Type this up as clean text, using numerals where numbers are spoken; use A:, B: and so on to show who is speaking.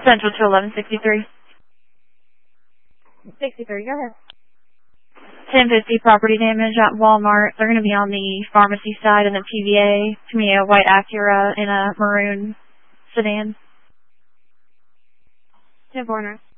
A: Central to 1163.
B: 63, go ahead.
A: 1050 property damage at Walmart. They're going to be on the pharmacy side and the PVA. To me, a white Acura and a maroon sedan.
B: 10-4.